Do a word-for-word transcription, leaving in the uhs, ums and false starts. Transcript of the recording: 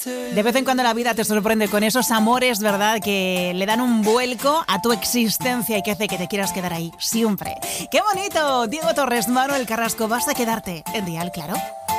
De vez en cuando la vida te sorprende con esos amores, ¿verdad? Que le dan un vuelco a tu existencia y que hace que te quieras quedar ahí siempre. ¡Qué bonito! Diego Torres, Manuel Carrasco, vas a quedarte en Dial, claro.